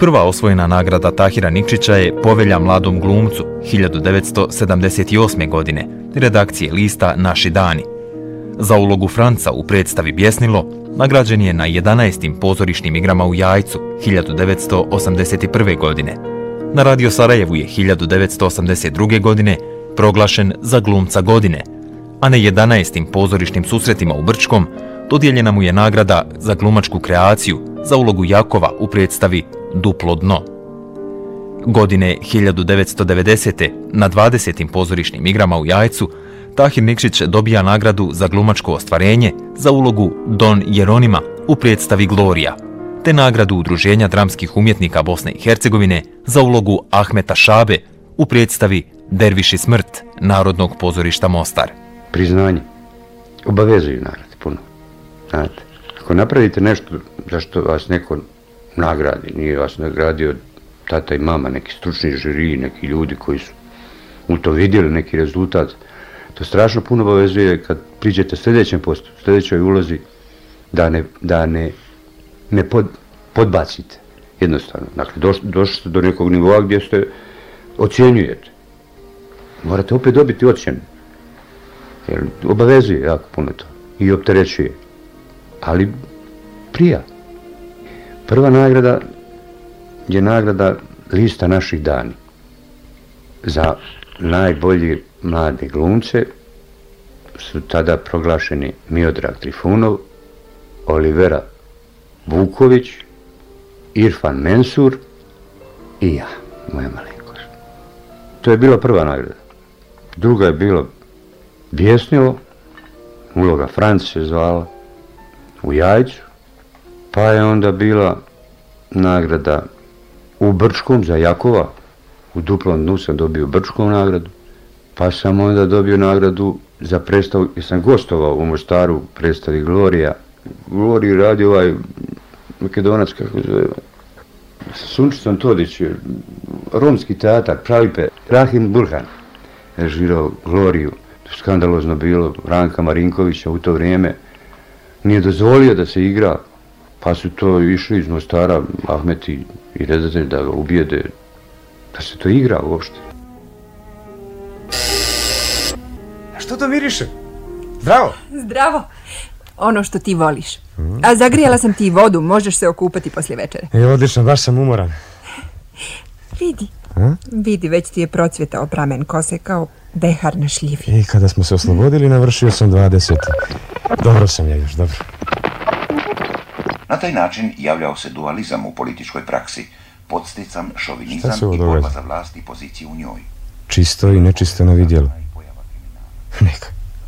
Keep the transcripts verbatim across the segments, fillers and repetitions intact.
Prva osvojena nagrada Tahira Nikšića je Povelja mladom glumcu hiljadu devetsto sedamdeset osme. godine, redakcije lista Naši dani. Za ulogu Franca u predstavi Bjesnilo nagrađen je na jedanaestim pozorišnim igrama u Jajcu hiljadu devetsto osamdeset prve. godine. Na Radio Sarajevu je hiljadu devetsto osamdeset druge. godine proglašen za glumca godine, a na jedanaestim pozorišnim susretima u Brčkom dodijeljena mu je nagrada za glumačku kreaciju za ulogu Jakova u predstavi Duplo dno. Godine hiljadu devetsto devedesete. na dvadesetim pozorišnim igrama u Jajcu Tahir Nikšić dobija nagradu za glumačko ostvarenje za ulogu Don Jeronima u predstavi Glorija, te nagradu Udruženja dramskih umjetnika Bosne i Hercegovine za ulogu Ahmeta Šabe u predstavi Derviš i smrt Narodnog pozorišta Mostar. Priznanje obavezuju narod puno. Znate, ako napravite nešto za što vas neko nagradi, nije vas nagradio tata i mama, neki stručni žiri, neki ljudi koji su u to vidjeli neki rezultat, to strašno puno obavezuje kad priđete sljedećem postu, sljedećoj ulozi, da ne, da ne, ne pod, podbacite. Jednostavno. Dakle, doš, došli ste do nekog nivoa gdje ste ocjenjujete. Morate opet dobiti ocjenu. Jer obavezuje jako puno to. I opterećuje. Ali prija. Prva nagrada je nagrada lista Naših dani. Za najbolji mlade glumce su tada proglašeni Miodrag Trifunov, Olivera Vuković, Irfan Mensur i ja, moja malenkost. To je bila prva nagrada. Druga je bila Bjesnilo, uloga Franc se zvala, u Jajcu, pa je onda bila nagrada u Brčkom za Jakova, u Duplom dnu sam dobio Brčkom nagradu, pa sam onda dobio nagradu za predstavu, jer sam gostovao u Mostaru u predstavi Glorija. Gloriju radi ovaj Makedonac, kako zove, sa Sunčicom Todić, romski teatar, Pralipe, Rahim Burhan, je žirao Gloriju. Skandalozno bilo, Ranka Marinkovića u to vrijeme nije dozvolio da se igra, pa su to išli iz Mostara, Ahmet i, i redatelj da ga ubijede, da se to igra uopšte. A što to miriše? Zdravo! Zdravo! Ono što ti voliš. A zagrijala sam ti vodu, možeš se okupati poslije večere. Je, odlično, baš sam umoran. Vidi, A? vidi, već ti je procvjetao pramen kose kao behar na šljivi. I kada smo se oslobodili, navršio sam dvadeset. Dobro sam ja još, dobro. Na taj način javljao se dualizam u političkoj praksi, podstican šovinizam i borba za vlast i poziciju u njoj. Čisto i nečisto na vidjelo. Neka.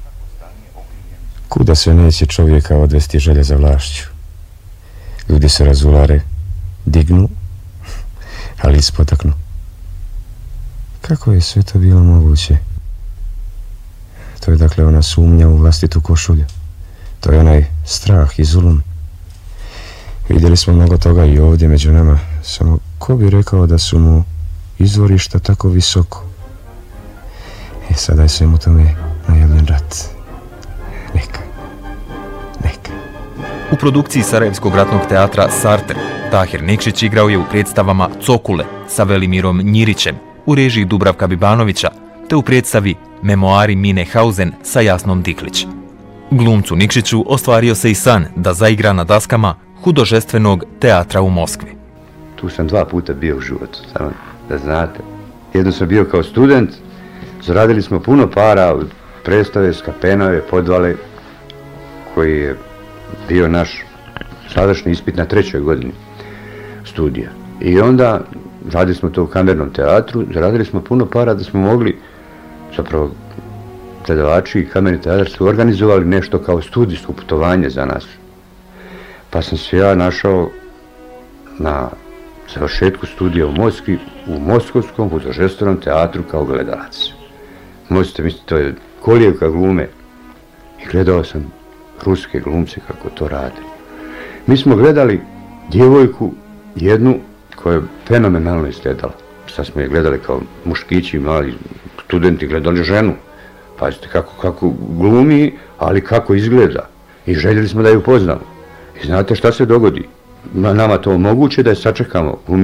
Kuda se neće čovjeka odvesti želja za vlašću? Ljudi se razulare, dignu, ali ispotaknu. Kako je sve to bilo moguće? To je dakle ona sumnja u vlastitu košulju. To je onaj strah i zulum. Vidjeli smo mnogo toga i ovdje među nama, samo ko bi rekao da su mu izvorišta tako visoko? E sada je svemu tome najavljen rat. Neka, neka. U produkciji Sarajevskog ratnog teatra Sarter Tahir Nikšić igrao je u predstavama Cokule sa Velimirom Njirićem u režiji Dubravka Bibanovića, te u predstavi Memoari Mine Hausen sa Jasnom Diklić. Glumcu Nikšiću ostvario se i san da zaigra na daskama hudožestvenog teatra u Moskvi. Tu sam dva puta bio u životu, samo da znate. Jedno sam bio kao student, zaradili smo puno para od predstave Skapenove podvale, koji je bio naš sadašnji ispit na trećoj godini studija. I onda radili smo to u kamernom teatru, zaradili smo puno para da smo mogli, zapravo predavači i kamerni teatr su organizovali nešto kao studijsko putovanje za nas. Pa sam se ja našao na završetku studija u Moskvi, u Moskovskom hudožestvenom teatru kao gledalac. Možete misliti, to je kolijevka glume. I gledao sam ruske glumce kako to rade. Mi smo gledali djevojku jednu koja je fenomenalno izgledala. Sad smo je gledali kao muškići, mali studenti, gledali ženu. Pazite kako, kako glumi, ali kako izgleda. I željeli smo da ju poznamo. I znate šta se dogodi? Nama to moguće da je sačekamo.